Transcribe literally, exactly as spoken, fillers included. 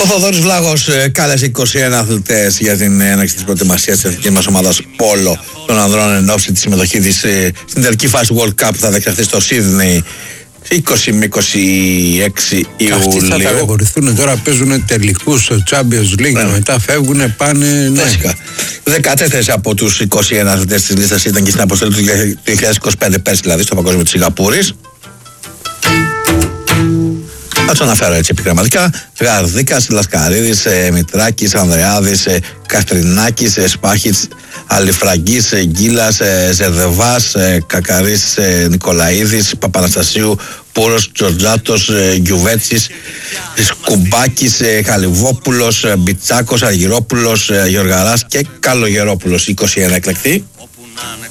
Θοδωρής Βλάχος κάλεσε είκοσι ένα αθλητές για την έναρξη της προετοιμασίας της εθνικής μας ομάδας Πόλο των ανδρών εν ώψη της συμμετοχή της στην τελική φάση του World Cup που θα διεξαχθεί στο Σίδνεϊ είκοσι με είκοσι έξι Ιουλίου. Αυτοί θα ταλαιπωρηθούν, τώρα παίζουν τελικούς στο Champions League, ναι. Μετά φεύγουν, πάνε. Ναι. δεκατέσσερις από τους είκοσι ένα αθλητές της λίστας ήταν και στην αποστολή του δύο χιλιάδες είκοσι πέντε πέρσι, δηλαδή στο Παγκόσμιο της Σιγκαπούρης. Θα τους αναφέρω έτσι επιγραμματικά: Γαρδίκας, Λασκαρίδης, ε, Μητράκης, Ανδρεάδης, ε, Καστρινάκης, ε, Σπάχης, Αλιφραγκής, ε, Γκίλας, ε, Ζερδεβάς, ε, Κακαρής, ε, Νικολαίδης, Παπαναστασίου, Πούρος, Τζορτζάτος, ε, Γιουβέτσης, Σκουμπάκης, ε, Χαλιβόπουλος, ε, Μπιτσάκος, Αργυρόπουλος, ε, Γιοργαράς και Καλογερόπουλος. είκοσι ένα εκλεκτοί.